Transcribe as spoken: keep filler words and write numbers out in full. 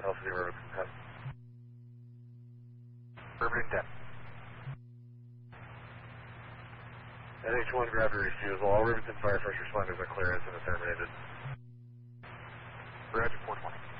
Alpha Zero Riverton ten. Riverton ten. N H one gravity refusal. All Riverton fire first responders are clear. Incident terminated. Roger, four twenty.